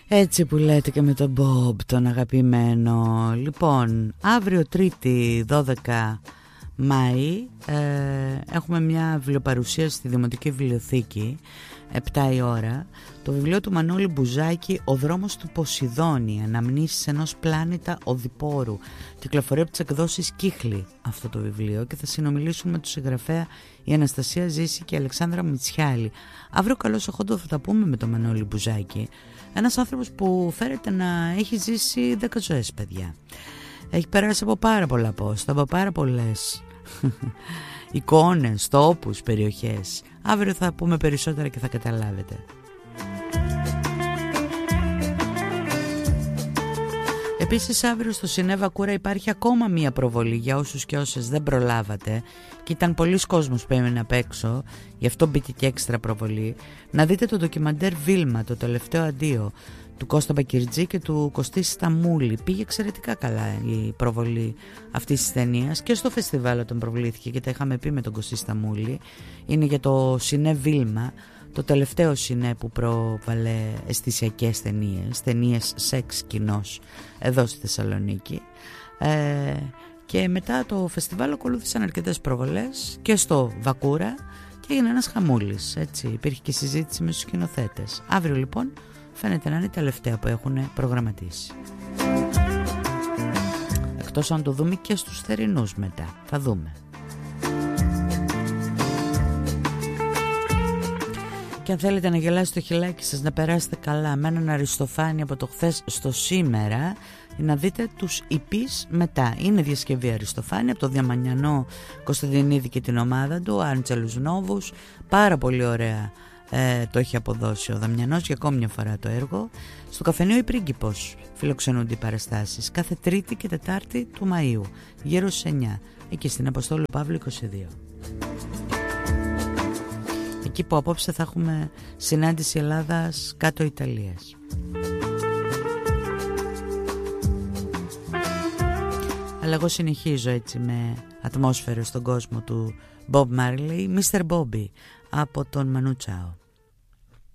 Έτσι που λέτε και με τον Μπομπ τον αγαπημένο. Λοιπόν, αύριο Τρίτη 12 Μάη έχουμε μια βιβλιοπαρουσίαση στη Δημοτική Βιβλιοθήκη 7 η ώρα. Το βιβλίο του Μανώλη Μπουζάκη «Ο δρόμος του Ποσειδώνη, αναμνήσεις ενός πλάνητα οδυπόρου». Κυκλοφορεί από τις εκδόσεις Κύχλη αυτό το βιβλίο και θα συνομιλήσουμε με τους συγγραφέα η Αναστασία Ζήση και η Αλεξάνδρα Μητσιάλη. Αύριο καλώς εχόντο θα τα πούμε με τον Μανώλη Μπουζάκη. Ένας άνθρωπος που φέρεται να έχει ζήσει 10 ζωές, παιδιά. Έχει περάσει από πάρα πολλά πόστα, από πάρα πολλές εικόνες, τόπους, περιοχές. Αύριο θα πούμε περισσότερα και θα καταλάβετε. Επίσης αύριο στο Σινέβα Κούρα υπάρχει ακόμα μία προβολή για όσους και όσες δεν προλάβατε και ήταν πολλοί κόσμος που έμεινε απ' έξω, γι' αυτό μπήκε και έξτρα προβολή. Να δείτε το ντοκιμαντέρ Βίλμα, το τελευταίο αντίο του Κώστα Μπακυρτζή και του Κωστή Σταμούλη. Πήγε εξαιρετικά καλά η προβολή αυτής της ταινίας και στο φεστιβάλ όταν προβλήθηκε και τα είχαμε πει με τον Κωστή Σταμούλη. Είναι για το Σινέ Βίλμα, το τελευταίο σινέ που πρόβαλε αισθησιακές ταινίες σεξ κοινός εδώ στη Θεσσαλονίκη. Και μετά το φεστιβάλ ακολούθησαν αρκετές προβολές και στο Βακούρα και έγινε ένας χαμούλης, έτσι. Υπήρχε και συζήτηση με τους σκηνοθέτες. Αύριο λοιπόν φαίνεται να είναι η τελευταία που έχουν προγραμματίσει. Εκτός αν το δούμε και στους θερινούς μετά, θα δούμε. Και αν θέλετε να γελάσει το χιλάκι σας, να περάσετε καλά με έναν Αριστοφάνη από το χθες στο σήμερα, να δείτε τους υπείς μετά. Είναι διασκευή Αριστοφάνη από το Διαμανιανό Κωνσταντινίδη και την ομάδα του, Άντζελους Νόβους. Πάρα πολύ ωραία το έχει αποδώσει ο Δαμιανός για ακόμη μια φορά το έργο. Στο καφενείο Η Πρίγκιπος φιλοξενούνται οι παραστάσεις κάθε Τρίτη και Τετάρτη του Μαΐου γύρω στις 9, εκεί στην Αποστόλου Παύλου 22. Εκεί που απόψε θα έχουμε συνάντηση Ελλάδας κάτω Ιταλίας. Αλλά εγώ συνεχίζω έτσι με ατμόσφαιρα στον κόσμο του Bob Marley, Mr. Bobby από τον Manu Chao.